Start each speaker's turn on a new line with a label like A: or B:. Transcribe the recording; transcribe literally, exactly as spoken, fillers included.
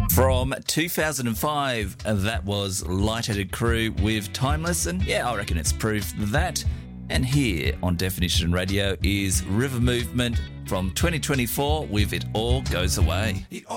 A: From two thousand five, that was Lightheaded Crew with Timeless, and yeah, I reckon it's proof that. And here on Definition Radio is River Movement from twenty twenty-four with It All Goes Away.
B: It all